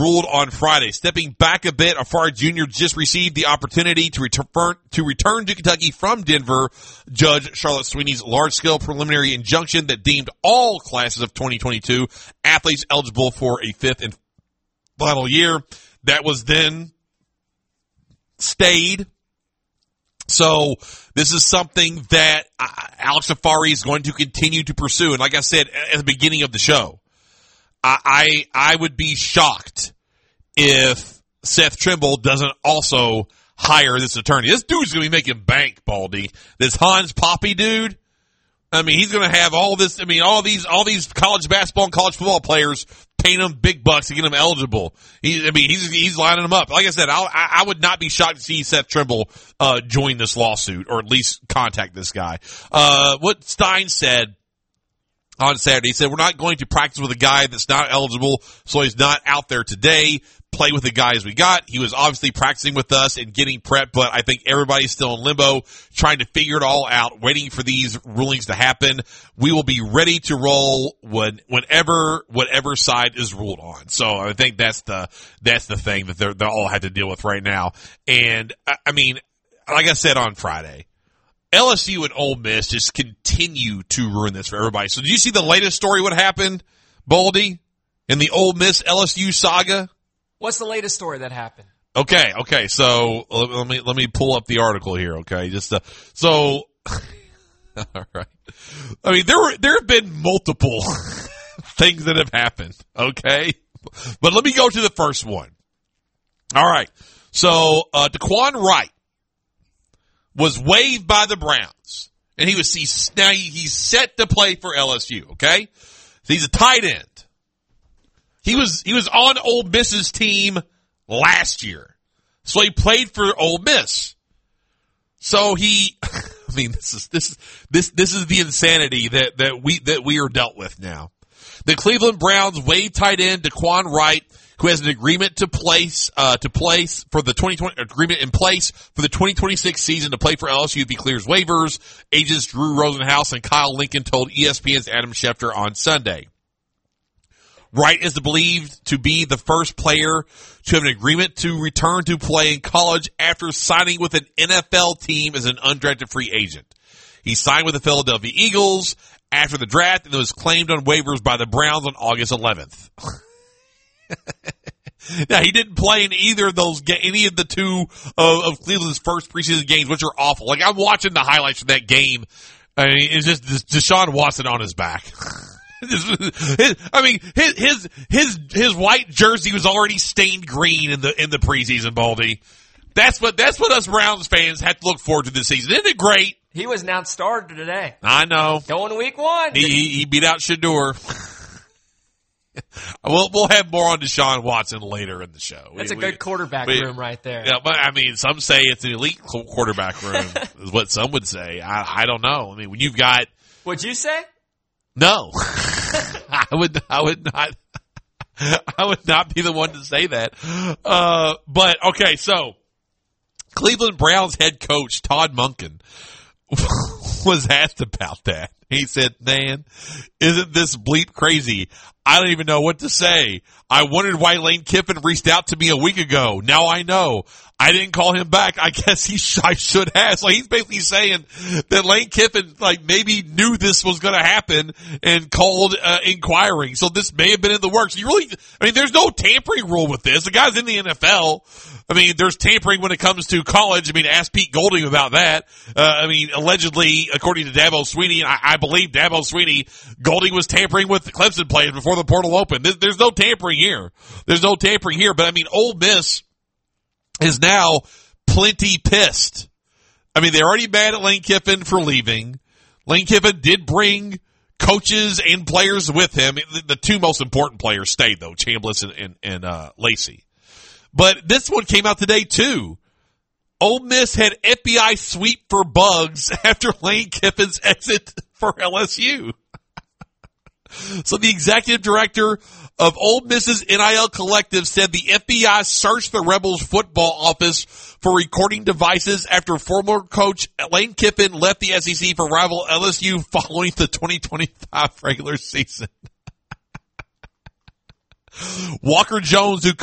ruled on Friday. Stepping back a bit, Afar Jr. just received the opportunity to return to Kentucky from Denver. Judge Charlotte Sweeney's large-scale preliminary injunction that deemed all classes of 2022 athletes eligible for a fifth and final year. That was then stayed. So this is something that Alex Afari is going to continue to pursue. And like I said at the beginning of the show, I would be shocked if Seth Trimble doesn't also hire this attorney. This dude's going to be making bank, Baldy. This Hans Poppy dude. I mean, he's going to have all this. I mean, all these college basketball and college football players paying him big bucks to get him eligible. He's lining them up. Like I said, I would not be shocked to see Seth Trimble join this lawsuit or at least contact this guy. What Stein said on Saturday, he said, we're not going to practice with a guy that's not eligible, so he's not out there today. Play with the guys we got. He was obviously practicing with us and getting prepped, but I think everybody's still in limbo, trying to figure it all out, waiting for these rulings to happen. We will be ready to roll whatever side is ruled on. So I think that's the thing that they all have to deal with right now. And I mean, like I said on Friday, LSU and Ole Miss just continue to ruin this for everybody. So did you see the latest story? What happened, Baldy, in the Ole Miss LSU saga? What's the latest story that happened? Okay. So let me pull up the article here. Okay, all right. I mean, there have been multiple things that have happened. Okay, but let me go to the first one. All right. So Daquan Wright was waived by the Browns, and he's set to play for LSU. Okay, so he's a tight end. He was on Ole Miss's team last year, so he played for Ole Miss. So I mean, this is the insanity that we are dealt with now. The Cleveland Browns waived tight end Daquan Wright, who has an agreement in place for the 2026 season to play for LSU if he clears waivers. Agents Drew Rosenhaus and Kyle Lincoln told ESPN's Adam Schefter on Sunday. Wright is believed to be the first player to have an agreement to return to play in college after signing with an NFL team as an undrafted free agent. He signed with the Philadelphia Eagles after the draft and was claimed on waivers by the Browns on August 11th. Now, he didn't play in either of those, any of the two of Cleveland's first preseason games, which are awful. Like, I'm watching the highlights from that game. I mean, it's just Deshaun Watson on his back. His white jersey was already stained green in the preseason, Baldy. That's what us Browns fans have to look forward to this season. Isn't it great? He was announced starter today. I know. Going week 1. He beat out Shador. We'll have more on Deshaun Watson later in the show. That's a good quarterback room right there. Yeah, but I mean, some say it's an elite quarterback room is what some would say. I don't know. I mean, when you've got. What'd you say? No, I would not be the one to say that. But okay, so Cleveland Browns head coach Todd Monken was asked about that. He said, man, isn't this bleep crazy? I don't even know what to say. I wondered why Lane Kiffin reached out to me a week ago. Now I know. I didn't call him back. I guess I should have. So he's basically saying that Lane Kiffin maybe knew this was going to happen and called inquiring. So this may have been in the works. There's no tampering rule with this. The guy's in the NFL. I mean, there's tampering when it comes to college. I mean, ask Pete Golding about that. Allegedly, according to Dabo Swinney, I believe Dabo Swinney, Golding was tampering with the Clemson players before the portal opened. There's no tampering here. But I mean, Ole Miss is now plenty pissed. I mean, they're already mad at Lane Kiffin for leaving. Lane Kiffin did bring coaches and players with him. The two most important players stayed, though, Chambliss and Lacey. But this one came out today, too. Ole Miss had FBI sweep for bugs after Lane Kiffin's exit for LSU. So the executive director of Ole Miss's NIL Collective said the FBI searched the Rebels football office for recording devices after former coach Lane Kiffin left the SEC for rival LSU following the 2025 regular season. Walker Jones, who